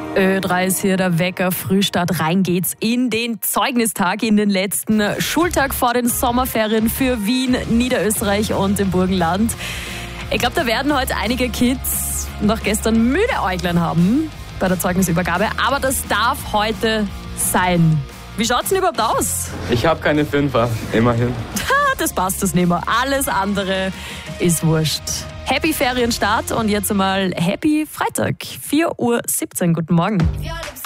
Ö3 ist hier der Wecker, Frühstart, rein geht's in den Zeugnistag, in den letzten Schultag vor den Sommerferien für Wien, Niederösterreich und im Burgenland. Ich glaube, da werden heute einige Kids noch gestern müde Äuglein haben bei der Zeugnisübergabe, aber das darf heute sein. Wie schaut's denn überhaupt aus? Ich habe keine Fünfer, immerhin. Das passt, das nehmen wir. Alles andere ist wurscht. Happy Ferienstart und jetzt einmal Happy Freitag, 4:17 Uhr. Guten Morgen.